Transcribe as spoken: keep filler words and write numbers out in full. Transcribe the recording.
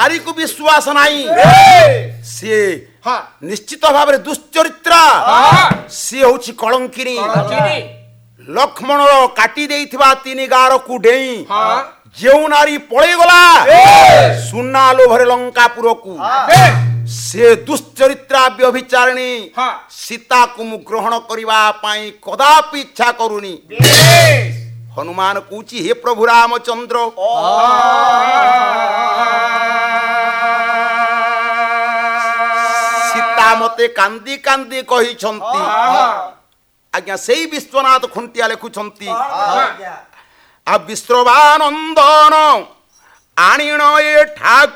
नारी को विश्वास नहीं सी निश्चित भाव दुश्चरित्र सी हूँ कलंकिनी लक्ष्मण काटी देइथिबा तीन गार को डेई जो नारी पड़े गला सुना लोभरे लंकापुर को से दुश्चरित्रा व्यभिचारिणी सीता को मु ग्रहण करबा पाई कदापि इच्छा करूनी हनुमान कूची हे प्रभु रामचंद्र सीता मते कांदी कांदी कही छंती आज्ञा सेई विश्वनाथ खुंटिया लिखुछंती आ विश्रवानंदन आणिण ए ठाकुर